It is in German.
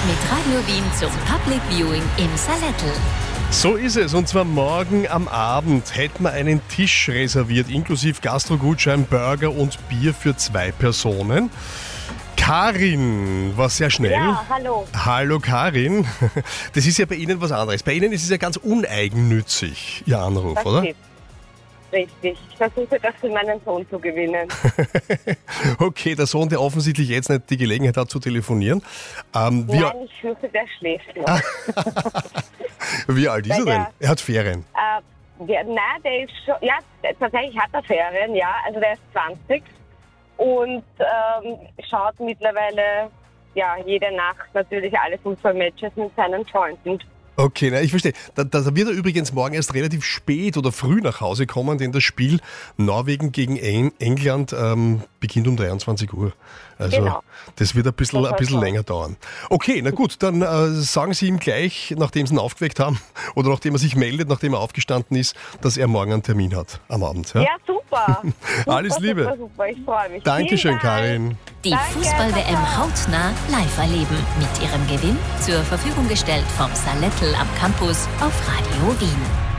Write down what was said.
mit Radio Wien zum Public Viewing im Salettl. So ist es, und zwar morgen am Abend hätten wir einen Tisch reserviert, inklusive Gastrogutschein, Burger und Bier für 2 Personen. Karin war sehr schnell. Ja, hallo. Hallo Karin. Das ist ja bei Ihnen was anderes. Bei Ihnen ist es ja ganz uneigennützig, Ihr Anruf, Das oder? stimmt. Richtig. Ich versuche das für meinen Sohn zu gewinnen. Okay, der Sohn, der offensichtlich jetzt nicht die Gelegenheit hat zu telefonieren. Nein, ich fürchte, der schläft noch. Wie alt ist er denn? der- Er hat Ferien. Der ist schon, ja, tatsächlich hat er Ferien, ja. Also der ist 20 und schaut mittlerweile jede Nacht natürlich alle Fußballmatches mit seinen Freunden. Okay, na, ich verstehe. Da wird er übrigens morgen erst relativ spät oder früh nach Hause kommen, denn das Spiel Norwegen gegen England beginnt um 23 Uhr. Also Genau. das wird ein bisschen toll. länger dauern. Okay, na gut, dann sagen Sie ihm gleich, nachdem Sie ihn aufgeweckt haben oder nachdem er sich meldet, nachdem er aufgestanden ist, dass er morgen einen Termin hat am Abend. Ja? Ja, super. Alles Liebe. Super, ich freue mich. Dankeschön, Vielen Dank. Karin. Die Danke, Fußball-WM Papa. hautnah live erleben. Mit ihrem Gewinn zur Verfügung gestellt vom Salettl am Campus auf Radio Wien.